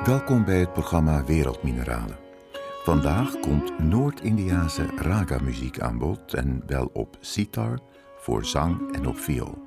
Welkom bij het programma Wereldmineralen. Vandaag komt Noord-Indiase raga-muziek aan bod en wel op sitar, voor zang en op viool.